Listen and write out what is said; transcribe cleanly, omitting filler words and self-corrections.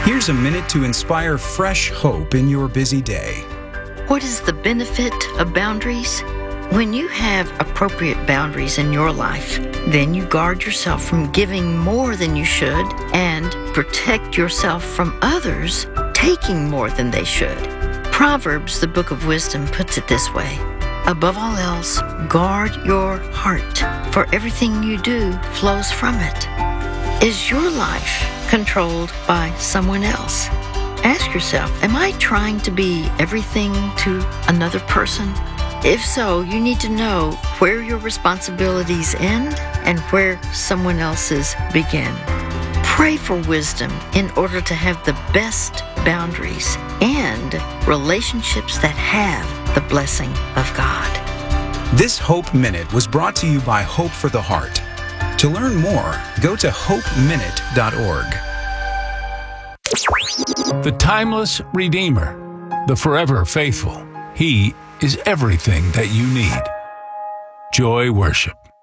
Here's a minute to inspire fresh hope in your busy day. What is the benefit of boundaries? When you have appropriate boundaries in your life, then you guard yourself from giving more than you should and protect yourself from others taking more than they should. Proverbs, the book of wisdom, puts it this way: above all else, guard your heart, for everything you do flows from it. Is your life controlled by someone else? Ask yourself, am I trying to be everything to another person? If so, you need to know where your responsibilities end and where someone else's begin. Pray for wisdom in order to have the best boundaries and relationships that have the blessing of God. This Hope Minute was brought to you by Hope for the Heart. To learn more, go to hopeminute.org. The timeless Redeemer, the forever faithful. He is everything that you need. Joy Worship.